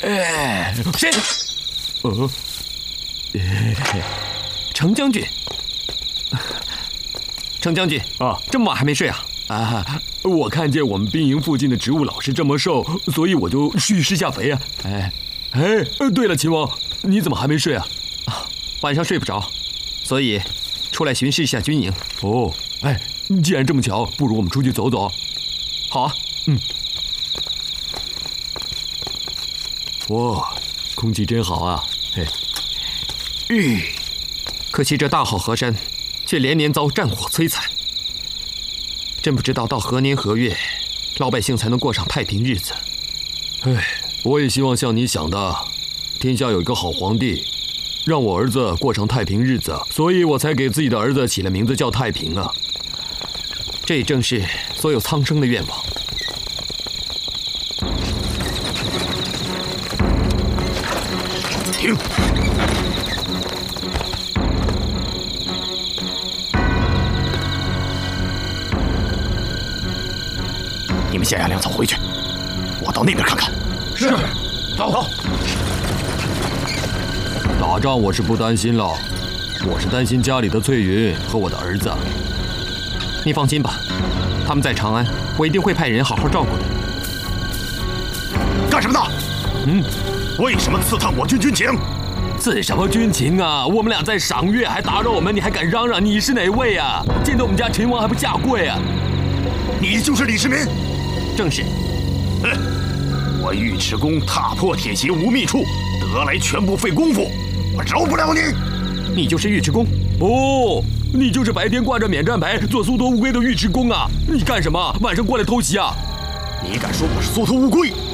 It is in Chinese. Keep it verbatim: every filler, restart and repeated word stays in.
哎，谁？呃，程将军，程将军啊，这么晚还没睡啊？啊，我看见我们兵营附近的植物老是这么瘦，所以我就去施下肥啊。哎，哎，对了，秦王，你怎么还没睡啊？啊，晚上睡不着，所以出来巡视一下军营。哦，哎，既然这么巧，不如我们出去走走。好啊，嗯。哇，空气真好啊！嘿，吁，可惜这大好河山，却连年遭战火摧残。真不知道到何年何月，老百姓才能过上太平日子。唉，我也希望像你想的，天下有一个好皇帝，让我儿子过上太平日子，所以我才给自己的儿子起了名字叫太平啊。这也正是所有苍生的愿望。停！你们先押粮草回去，我到那边看看。是，走走。打仗我是不担心了，我是担心家里的翠云和我的儿子。你放心吧，他们在长安，我一定会派人好好照顾的。 干什么呢？ 嗯， 为什么刺探我军军情？ 刺什么军情啊？我们俩在赏月，还打扰我们，你还敢嚷嚷？你是哪位啊？见到我们家秦王还不下跪啊？ 你就是李世民？ 正是。 哼，我尉迟恭踏破铁鞋无觅处，得来全不费功夫，我饶不了你。 你就是尉迟恭？哦，你就是白天挂着免战牌做缩头乌龟的尉迟恭啊！你干什么？晚上过来偷袭啊？ 你敢说我是缩头乌龟？